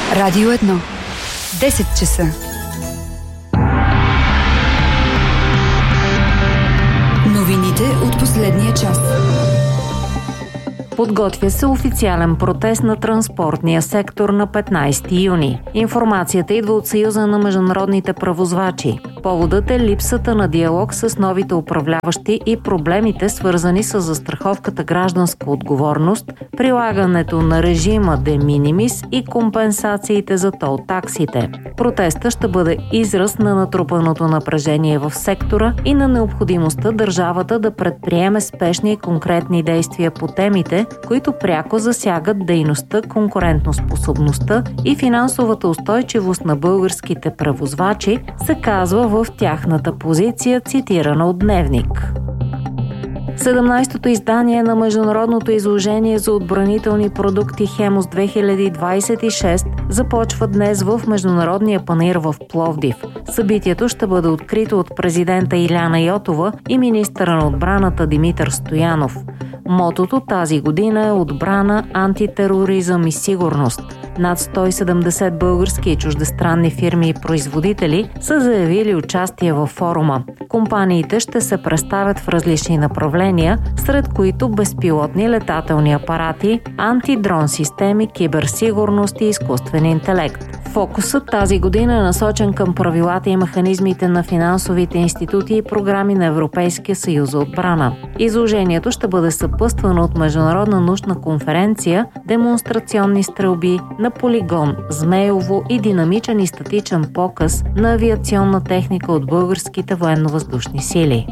Радио 1. 10 часа. Новините от последния час. Подготвя се официален протест на транспортния сектор на 15 юни. Информацията идва от Съюза на международните превозвачи. Поводът е липсата на диалог с новите управляващи и проблемите, свързани с застраховката гражданска отговорност, прилагането на режима de minimis и компенсациите за тол таксите. Протестът ще бъде израз на натрупаното напрежение в сектора и на необходимостта държавата да предприеме спешни и конкретни действия по темите, които пряко засягат дейността, конкурентоспособността и финансовата устойчивост на българските превозвачи, се казва в тяхната позиция, цитирана от Дневник. 17-то издание на международното изложение за отбранителни продукти Хемус 2026 започва днес в Международния панаир в Пловдив. Събитието ще бъде открито от президента Иляна Йотова и министъра на отбраната Димитър Стоянов. Мотото тази година е отбрана, антитероризъм и сигурност. Над 170 български и чуждестранни фирми и производители са заявили участие във форума. Компаниите ще се представят в различни направления, сред които безпилотни летателни апарати, антидрон системи, киберсигурност и изкуствен интелект. Фокусът тази година е насочен към правилата и механизмите на финансовите институти и програми на Европейския съюз за отбрана. Изложението ще бъде съпътствано от международна научна конференция, демонстрационни стрелби на полигон Змеево и динамичен и статичен показ на авиационна техника от българските военно-въздушни сили.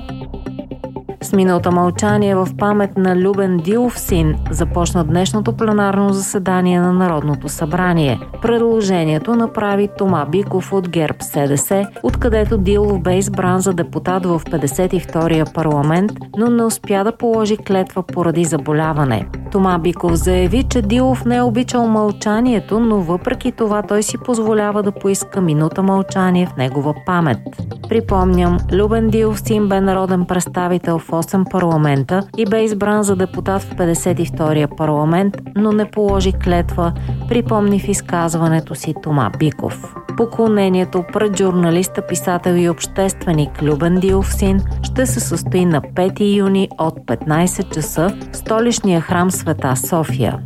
С минута мълчание в памет на Любен Дилов син започна днешното пленарно заседание на Народното събрание. Предложението направи Тома Биков от ГЕРБ-СДС, откъдето Дилов бе избран за депутат в 52-я парламент, но не успя да положи клетва поради заболяване. Тома Биков заяви, че Дилов не е обичал мълчанието, но въпреки това той си позволява да поиска минута мълчание в негова памет. Припомням, Любен Дилов син бе народен представител в 8 парламента и бе избран за депутат в 52-я парламент, но не положи клетва, припомни в изказването си Тома Биков. Поклонението пред журналиста, писател и общественик Любен Дилов син ще се състои на 5 юни от 15 часа в столичния храм Света София.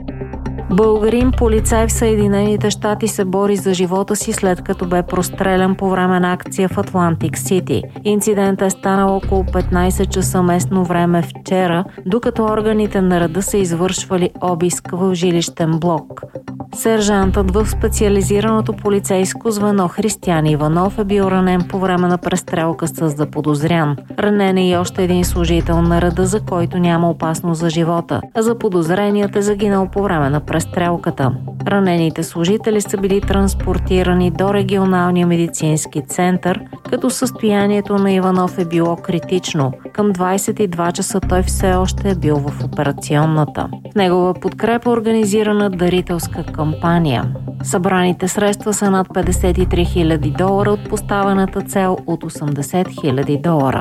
Българин полицай в Съединените щати се бори за живота си, след като бе прострелян по време на акция в Атлантик Сити. Инцидентът е станал около 15 часа местно време вчера, докато органите на реда са извършвали обиск в жилищен блок. Сержантът в специализираното полицейско звено Християн Иванов е бил ранен по време на престрелка с заподозрян. Ранен е и още един служител на реда, за който няма опасност за живота, а заподозреният е загинал по време на престрелката. Ранените служители са били транспортирани до регионалния медицински център, като състоянието на Иванов е било критично. Към 22 часа той все още е бил в операционната. В негова подкрепа организирана дарителска кампания. Събраните средства са над $53 000 от поставената цел от $80 000.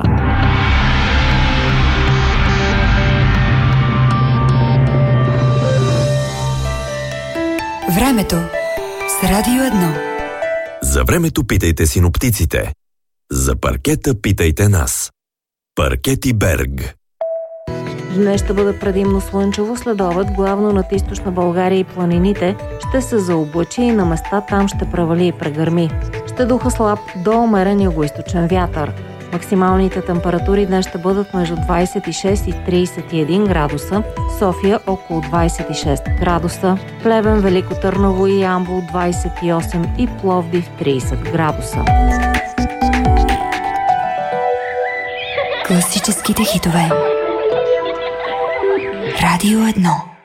Времето с Радио 1. За времето питайте синоптиците. За паркета питайте нас. Паркети Берг. Днес ще бъде предимно слънчево, след обед главно над източна България и планините ще се заоблачи и на места там ще превали и прегърми. Ще духа слаб до умерен югоизточен вятър. Максималните температури днес ще бъдат между 26 и 31 градуса, София около 26 градуса, Плевен, Велико Търново и Ямбол 28 и Пловдив 30 градуса. Класическите хитове. Радио 1.